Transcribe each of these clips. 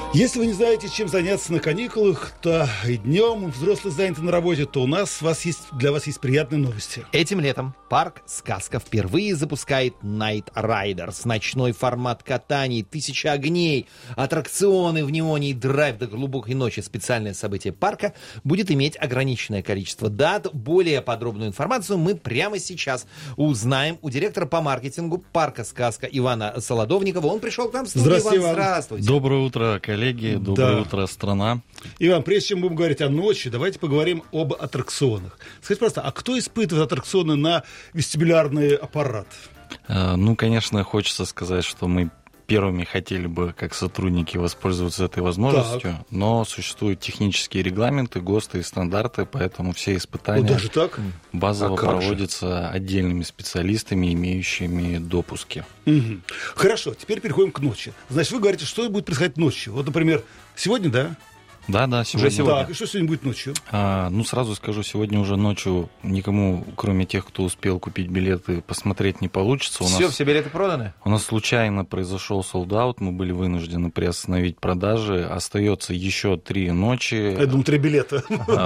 Если вы не знаете, чем заняться на каникулах, то и днем взрослые заняты на работе, то для вас есть приятные новости. Этим летом парк «Сказка» впервые запускает Night Riders. Ночной формат катаний, 1000 огней, аттракционы в неоне и драйв до глубокой ночи. Специальное событие парка будет иметь ограниченное количество дат. Более подробную информацию мы прямо сейчас узнаем у директора по маркетингу парка «Сказка» Ивана Солодовникова. Он пришел к нам в студию. Здравствуйте, Иван. Здравствуйте. Доброе утро, коллеги. Доброе утро, страна. Иван, прежде чем будем говорить о ночи, давайте поговорим об аттракционах. Скажите просто, а кто испытывает аттракционы на вестибулярный аппарат? Конечно, хочется сказать, что мы первыми хотели бы, как сотрудники, воспользоваться этой возможностью, но существуют технические регламенты, ГОСТы и стандарты, поэтому все испытания даже так? базово проводятся отдельными специалистами, имеющими допуски. Угу. Хорошо, теперь переходим к ночи. Значит, вы говорите, что будет происходить ночью. Вот, например, сегодня, да? Да, сегодня. Так, и что сегодня будет ночью? Сразу скажу, сегодня уже ночью никому, кроме тех, кто успел купить билеты, посмотреть не получится. Все билеты проданы? У нас случайно произошел солд-аут, мы были вынуждены приостановить продажи. Остается еще 3 ночи. Я думаю, 3 билета.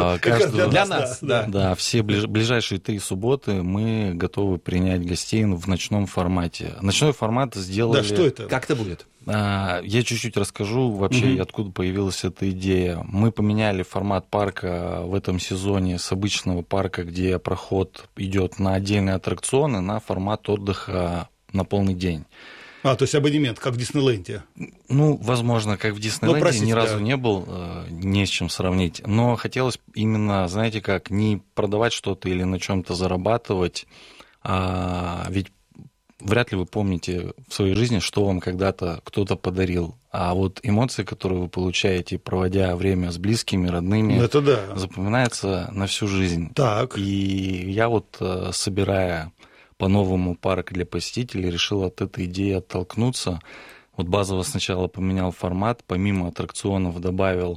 Для нас, да. Да, все ближайшие 3 субботы мы готовы принять гостей в ночном формате. Ночной формат сделали... Да, что это? Как это будет? Я чуть-чуть расскажу вообще, откуда появилась эта идея. Мы поменяли формат парка в этом сезоне с обычного парка, где проход идет на отдельные аттракционы, на формат отдыха на полный день. То есть абонемент, как в Диснейленде? Возможно, как в Диснейленде, ни разу не был, не с чем сравнить. Но хотелось именно, знаете как, не продавать что-то или на чем-то зарабатывать, ведь вряд ли вы помните в своей жизни, что вам когда-то кто-то подарил. А вот эмоции, которые вы получаете, проводя время с близкими, родными, запоминаются на всю жизнь. Так. И я собирая по-новому парк для посетителей, решил от этой идеи оттолкнуться. Базово сначала поменял формат, помимо аттракционов добавил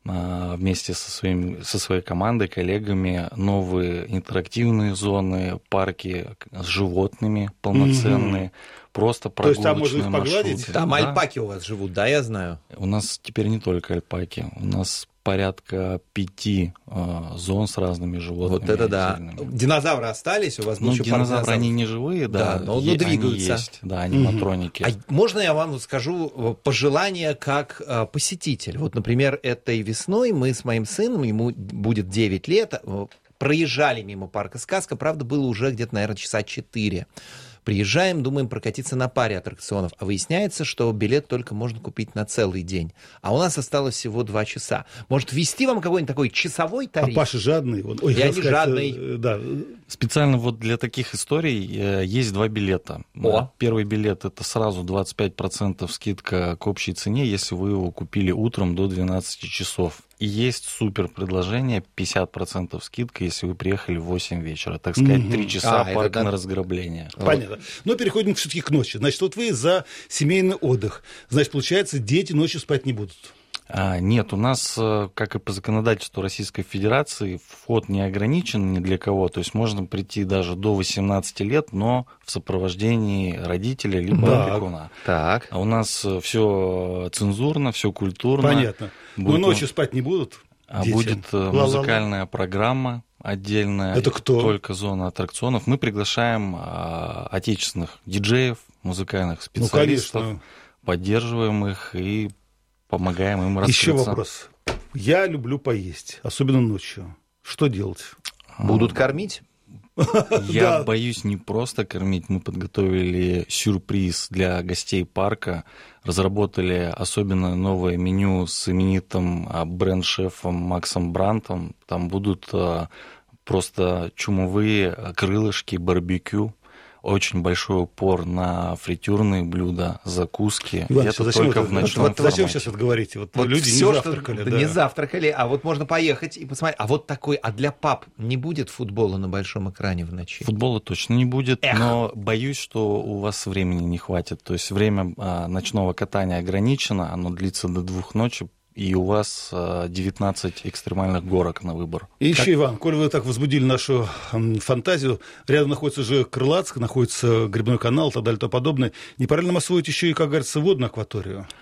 вместе со своей командой, коллегами новые интерактивные зоны, парки с животными полноценные, просто прогулочные маршруты. Там альпаки у вас живут, да, я знаю? У нас теперь не только альпаки, у нас порядка 5 зон с разными животными. Вот это да. Динозавры остались? У вас был еще динозавры, они не живые, но двигаются. Они есть, аниматроники. А можно я вам скажу пожелание как посетитель? Например, этой весной мы с моим сыном, ему будет 9 лет, проезжали мимо парка «Сказка», правда, было уже где-то, наверное, часа 4. Приезжаем, думаем прокатиться на паре аттракционов, а выясняется, что билет только можно купить на целый день. А у нас осталось всего 2 часа. Может, ввести вам какой-нибудь такой часовой тариф? А Паша жадный. Я не жадный. Да. Специально для таких историй есть 2 билета. Первый билет — это сразу 25% скидка к общей цене, если вы его купили утром до 12 часов. И есть супер предложение, 50% скидка, если вы приехали в 8 вечера. Так сказать, 3 часа парк на разграбление. Понятно. Но переходим все-таки к ночи. Значит, вы за семейный отдых. Значит, получается, дети ночью спать не будут. Нет, у нас, как и по законодательству Российской Федерации, вход не ограничен ни для кого. То есть можно прийти даже до 18 лет, но в сопровождении родителя либо опекуна. Так. А у нас все цензурно, все культурно. Понятно. Но ночью спать не будут дети? Будет музыкальная программа отдельная. Это кто? Только зона аттракционов. Мы приглашаем отечественных диджеев, музыкальных специалистов, поддерживаем их и помогаем им раскрыться. Еще вопрос. Я люблю поесть, особенно ночью. Что делать? Будут кормить? Я боюсь не просто кормить. Мы подготовили сюрприз для гостей парка. Разработали особенно новое меню с именитым бренд-шефом Максом Брантом. Там будут просто чумовые крылышки, барбекю. Очень большой упор на фритюрные блюда, закуски. Иван, это только в ночном формате. Зачем сейчас это говорите? Люди все, не завтракали. Не завтракали, а можно поехать и посмотреть. А для пап не будет футбола на большом экране в ночи? Футбола точно не будет, но боюсь, что у вас времени не хватит. То есть время ночного катания ограничено, оно длится до 2 ночи. И у вас 19 экстремальных горок на выбор. И еще, Иван, коль вы так возбудили нашу фантазию, рядом находится же Крылатск, находится Грибной канал и так далее и тому подобное. Не пора ли нам освоить еще и, как говорится, водную акваторию?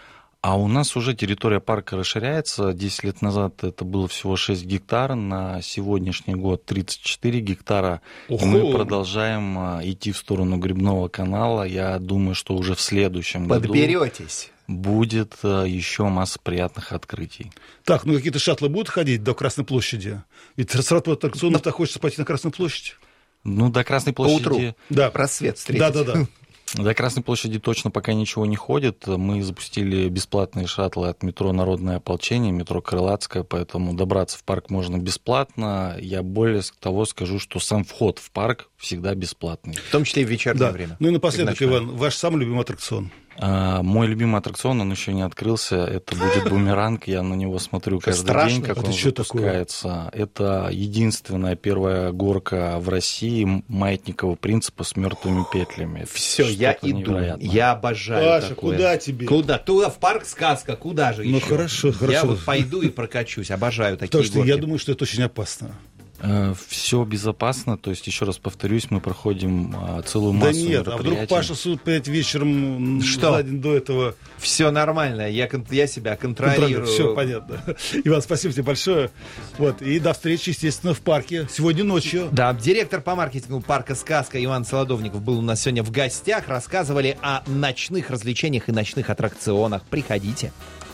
А у нас уже территория парка расширяется. 10 лет назад это было всего 6 гектар, на сегодняшний год 34 гектара. И мы продолжаем идти в сторону Грибного канала. Я думаю, что уже в следующем году будет еще масса приятных открытий. Так, ну какие-то шаттлы будут ходить до Красной площади? Ведь сразу по аттракционам-то хочется пойти на Красную площадь. Ну, до Красной площади... Поутру. Да. Рассвет встретить. Да. До Красной площади точно пока ничего не ходит. Мы запустили бесплатные шаттлы от метро «Народное ополчение», метро «Крылатская», поэтому добраться в парк можно бесплатно. Я более того скажу, что сам вход в парк всегда бесплатный. В том числе и в вечернее время. Ну и напоследок, Иван, ваш самый любимый аттракцион? Мой любимый аттракцион, он еще не открылся, это будет бумеранг, я на него смотрю каждый день, как он запускается. Это единственная первая горка в России маятникового принципа с мертвыми петлями. Все, я иду, невероятно. Я обожаю Паша, такое. Куда тебе? Куда? Туда, в парк «Сказка», куда же еще? Ну хорошо. Я вот пойду и прокачусь, обожаю такие горки. Потому что я думаю, что это очень опасно. Все безопасно, то есть, еще раз повторюсь, мы проходим целую массу мероприятий. Да нет, а вдруг Паша суд 5 вечером за день до этого... Все нормально, я себя контролирую. Все понятно. Иван, спасибо тебе большое. Вот, и до встречи, естественно, в парке сегодня ночью. Да, директор по маркетингу парка «Сказка» Иван Солодовников был у нас сегодня в гостях. Рассказывали о ночных развлечениях и ночных аттракционах. Приходите.